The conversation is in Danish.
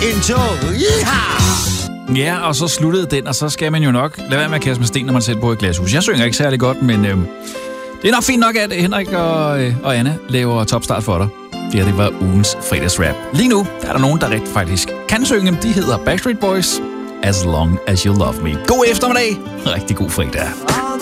intro. Yeehaw! Ja, og så sluttede den, og så skal man jo nok lade være med at kaste med sten, når man sætter på et glashus. Jeg synger ikke særlig godt, men det er nok fint nok, at Henrik og Anna laver topstart for dig. Det var ugens fredagsrap. Lige nu der er der nogen, der rigtig faktisk kan synge. De hedder Backstreet Boys, As Long As You Love Me. God eftermiddag. Rigtig god fredag.